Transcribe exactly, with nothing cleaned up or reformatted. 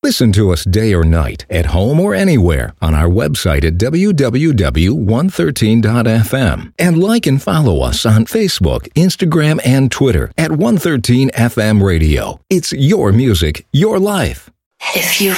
Listen to us day or night, at home or anywhere, on our website at w w w dot one thirteen dot f m. And like and follow us on Facebook, Instagram, and Twitter at one thirteen F M Radio. It's your music, your life. If you